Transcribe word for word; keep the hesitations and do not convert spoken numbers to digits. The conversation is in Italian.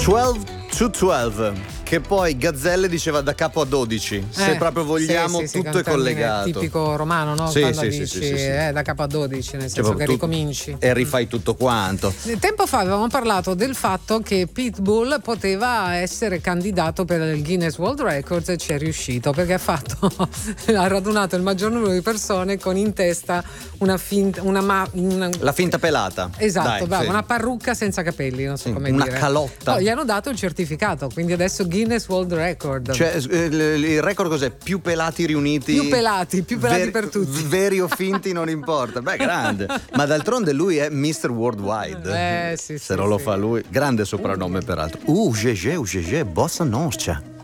dodici to dodici, che poi Gazzelle diceva da capo a dodici, se Eh, proprio vogliamo, sì, sì, tutto sì, è collegato. tipico romano, no? Sì, Quando sì, dici sì, sì, sì, sì. eh, da capo a dodici, nel senso Cioè, che tu- ricominci. E rifai tutto quanto. Tempo fa avevamo parlato del fatto che Pitbull poteva essere candidato per il Guinness World Records e ci è riuscito, perché ha fatto ha radunato il maggior numero di persone con in testa una finta una, ma, una La finta pelata. esatto, Dai, bravo, sì. una parrucca senza capelli, non so Sì, come una dire. calotta. No, gli hanno dato il certificato, quindi adesso Guinness World Record. Cioè, eh, il il record cos'è? Più pelati riuniti? Più pelati, più pelati Veri- per tutti. Veri o finti non importa. Beh, grande. Ma d'altronde lui è mister Worldwide. Eh, sì, Se sì, non lo sì. fa lui. Grande soprannome peraltro. Uh, Gege, uh, Gege, bossa norcia.